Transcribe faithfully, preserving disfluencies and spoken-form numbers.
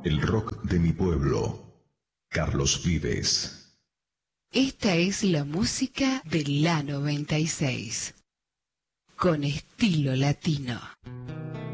El rock de mi pueblo. Carlos Vives. Esta es la música de la noventa y seis, con estilo latino.